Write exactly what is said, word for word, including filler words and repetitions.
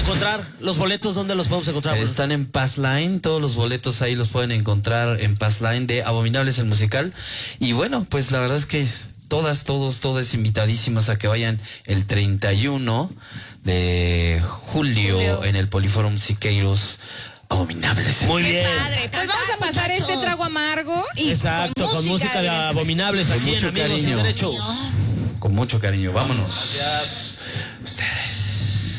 encontrar? ¿Los boletos dónde los podemos encontrar? Están en Pass Line, todos los boletos ahí los pueden encontrar en Pass Line de Abominables el musical. Y bueno, pues la verdad es que todas, todos, todas invitadísimos a que vayan el treinta y uno de julio, julio. en el Poliforum Siqueiros. Abominables. Muy bien. Padre. Pues vamos a pasar muchachos. este trago amargo. Y Exacto, con música, con música de Abominables con aquí mucho en Amigos cariño. Sin Derechos. Con mucho cariño, vámonos. Gracias. Ustedes.